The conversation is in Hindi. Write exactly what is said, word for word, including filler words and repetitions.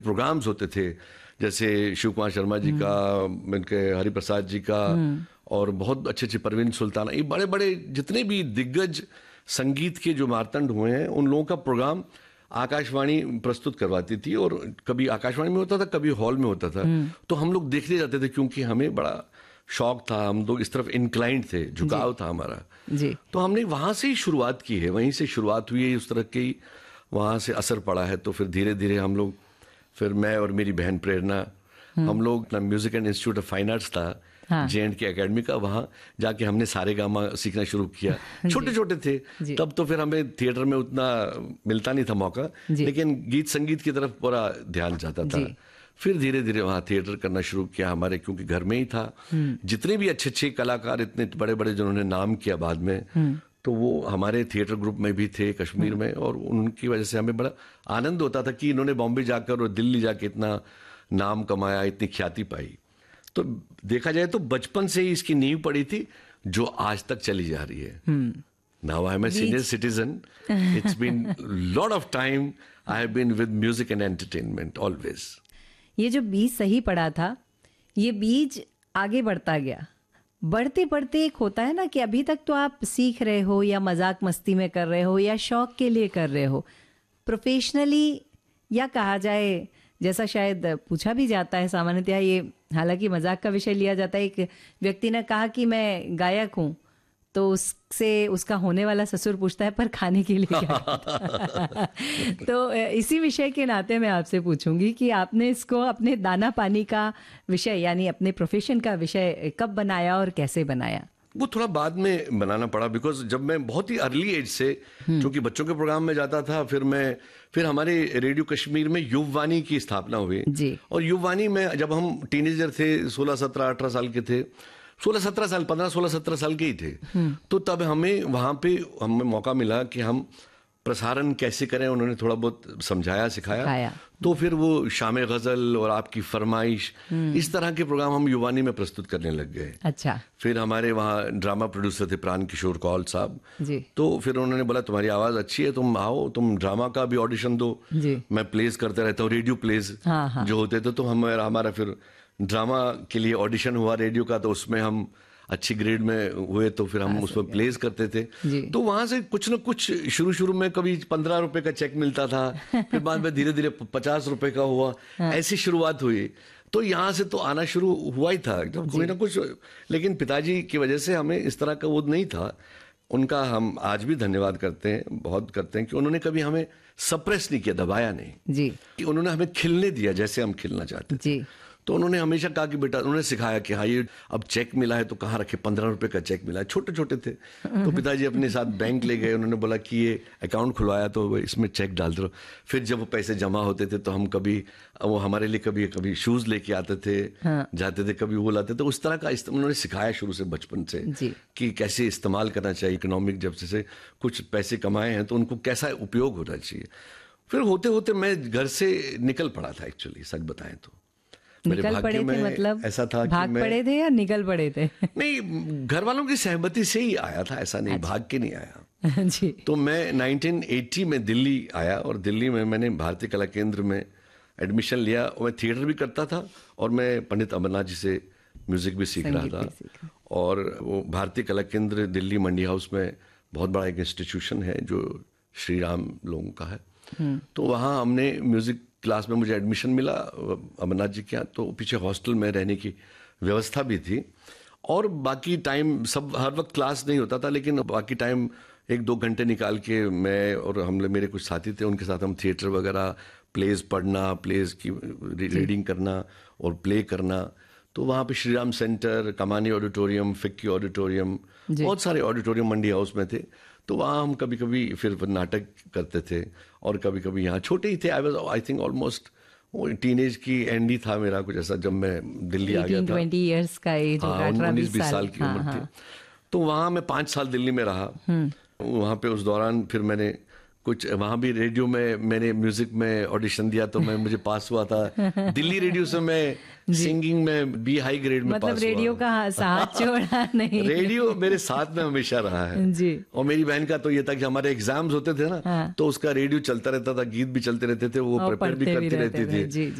प्रोग्राम्स होते थे, जैसे शिव कुमार शर्मा जी का, उनके हरिप्रसाद जी का, और बहुत अच्छे अच्छे परवीन सुल्ताना, ये बड़े बड़े जितने भी दिग्गज संगीत के जो मारतंड हुए हैं उन लोगों का प्रोग्राम आकाशवाणी प्रस्तुत करवाती थी, और कभी आकाशवाणी में होता था, कभी हॉल में होता था। तो हम लोग देखते जाते थे, क्योंकि हमें बड़ा शौक था, हम लोग इस तरफ इंक्लाइंड थे, झुकाव था हमारा जी। तो हमने वहां से ही शुरुआत की है, वहीं से शुरुआत हुई है, उस तरह की वहां से असर पड़ा है। तो फिर धीरे धीरे हम लोग, फिर मैं और मेरी बहन प्रेरणा, हम लोग अपना music and institute of fine arts था, हाँ। जे एंड के अकेडमी का, वहाँ जाके हमने सारे गामा सीखना शुरू किया। छोटे छोटे थे तब, तो फिर हमें थिएटर में उतना मिलता नहीं था मौका, लेकिन गीत संगीत की तरफ पूरा ध्यान जाता था। फिर धीरे धीरे वहाँ थिएटर करना शुरू किया हमारे, क्योंकि घर में ही था। जितने भी अच्छे अच्छे कलाकार, इतने बड़े बड़े जिन्होंने नाम किया बाद में, तो वो हमारे थिएटर ग्रुप में भी थे कश्मीर में, और उनकी वजह से हमें बड़ा आनंद होता था कि इन्होंने बॉम्बे जाकर और दिल्ली जाके इतना नाम कमाया, इतनी ख्याति पाई। तो देखा जाए तो बचपन से ही इसकी नींव पड़ी थी, जो आज तक चली जा रही है। Now I am a senior citizen, it's been lot of time I have been with music and entertainment always. ये जो बीज सही पड़ा था, ये बीज आगे बढ़ता गया, बढ़ते बढ़ते एक होता है ना कि अभी तक तो आप सीख रहे हो, या मजाक मस्ती में कर रहे हो, या शौक के लिए कर रहे हो, प्रोफेशनली, या कहा जाए जैसा शायद पूछा भी जाता है सामान्यतः, ये हालांकि मजाक का विषय लिया जाता है। एक व्यक्ति ने कहा कि मैं गायक हूँ, तो उससे उसका होने वाला ससुर पूछता है पर खाने के लिए क्या? तो इसी विषय के नाते मैं आपसे पूछूंगी कि आपने इसको अपने दाना पानी का विषय, यानी अपने प्रोफेशन का विषय कब बनाया और कैसे बनाया? वो थोड़ा बाद में बनाना पड़ा, बिकॉज जब मैं बहुत ही अर्ली एज से, क्योंकि बच्चों के प्रोग्राम में जाता था, फिर मैं फिर हमारे रेडियो कश्मीर में युववाणी की स्थापना हुई जी। और युववाणी में जब हम टीनेजर थे, सोलह सत्रह अठारह साल के थे, सोलह सत्रह साल पंद्रह सोलह सत्रह साल के ही थे, तो तब हमें वहाँ पे हमें मौका मिला कि हम प्रसारण कैसे करें, उन्होंने थोड़ा बहुत समझाया, सिखाया, सिखाया। तो फिर वो शाम गजल और आपकी फरमाइश, इस तरह के प्रोग्राम हम युवानी में प्रस्तुत करने लग गए। अच्छा। फिर हमारे वहाँ ड्रामा प्रोड्यूसर थे प्राण किशोर कौल साहब जी। तो फिर उन्होंने बोला तुम्हारी आवाज अच्छी है, तुम आओ, तुम ड्रामा का भी ऑडिशन दो जी। मैं प्लेस करते रहता हूँ, रेडियो प्लेस हाँ, हाँ। जो होते थे, तो हमारा हमारा फिर ड्रामा के लिए ऑडिशन हुआ रेडियो का, तो उसमें हम अच्छी ग्रेड में हुए, तो फिर हम उसमें प्लेस करते थे। तो वहां से कुछ न कुछ शुरू शुरू में कभी पंद्रह रुपए का चेक मिलता था, फिर बाद में धीरे धीरे पचास रुपए का हुआ, ऐसी शुरुआत हुई। तो यहाँ से तो आना शुरू हुआ ही था जब कोई ना कुछ, लेकिन पिताजी की वजह से हमें इस तरह का वो नहीं था। उनका हम आज भी धन्यवाद करते हैं, बहुत करते हैं, कि उन्होंने कभी हमें सप्रेस नहीं किया, दबाया नहीं जी। कि उन्होंने हमें खिलने दिया जैसे हम खिलना चाहते जी। तो उन्होंने हमेशा कहा कि बेटा, उन्होंने सिखाया कि हाँ ये अब चेक मिला है तो कहाँ रखे, पंद्रह रुपए का चेक मिला है, छोटे छोटे थे। तो पिताजी अपने साथ बैंक ले गए, उन्होंने बोला कि ये अकाउंट खुलवाया तो इसमें चेक डाल दो। फिर जब वो पैसे जमा होते थे तो हम कभी, वो हमारे लिए कभी कभी शूज लेके आते थे हाँ। जाते थे, कभी वो लाते थे। उस तरह का उन्होंने सिखाया शुरू से, बचपन से, कि कैसे इस्तेमाल करना चाहिए इकोनॉमिक, जब से कुछ पैसे कमाए हैं तो उनको कैसा उपयोग होना चाहिए। फिर होते होते मैं घर से निकल पड़ा था, एक्चुअली सच बताएं तो। निकल पड़े थे मतलब ऐसा था भाग कि मैं, पड़े थे या निकल पड़े थे? नहीं, घर वालों की सहमति से ही आया था, ऐसा नहीं अच्छा। भाग के नहीं आया जी। तो मैं नाइनटीन एटी में दिल्ली आया, और दिल्ली में मैंने भारतीय कला केंद्र में एडमिशन लिया। मैं थिएटर भी करता था, और मैं पंडित अमरनाथ जी से म्यूजिक भी सीख रहा था। और वो भारतीय कला केंद्र दिल्ली मंडी हाउस में बहुत बड़ा एक इंस्टीट्यूशन है जो श्री राम लोगों का है। तो वहाँ हमने म्यूजिक क्लास में मुझे एडमिशन मिला अमरनाथ जी के यहाँ। तो पीछे हॉस्टल में रहने की व्यवस्था भी थी, और बाकी टाइम सब हर वक्त क्लास नहीं होता था, लेकिन बाकी टाइम एक दो घंटे निकाल के मैं और हम मेरे कुछ साथी थे, उनके साथ हम थिएटर वगैरह, प्लेज पढ़ना, प्लेज की रीडिंग करना और प्ले करना। तो वहाँ पे श्री राम सेंटर, कमानी ऑडिटोरियम, फिक्की ऑडिटोरियम, बहुत सारे ऑडिटोरियम मंडी हाउस में थे। तो वहाँ हम कभी कभी फिर नाटक करते थे, और कभी कभी यहाँ छोटे ही थे। I was I think almost teenage की एंड ही था मेरा कुछ ऐसा, जब मैं दिल्ली आ गया था। बीस इयर्स का एज होगा, उन्नीस बीस साल की उम्र थी। तो वहाँ मैं पाँच साल दिल्ली में रहा। वहाँ पे उस दौरान फिर मैंने कुछ वहां भी रेडियो में मैंने म्यूजिक में ऑडिशन दिया तो मैं मुझे पास हुआ था। दिल्ली रेडियो से मैं सिंगिंग में बी हाई ग्रेड में मतलब पास रेडियो हुआ। का साथ छोड़ा नहीं। रेडियो मेरे साथ में हमेशा रहा है जी। और मेरी बहन का तो ये था कि हमारे एग्जाम्स होते थे ना, हाँ। तो उसका रेडियो चलता रहता था, गीत भी चलते रहते थे, वो और प्रिपेयर भी पढ़ते करती रहते रहती थे। थी। जी,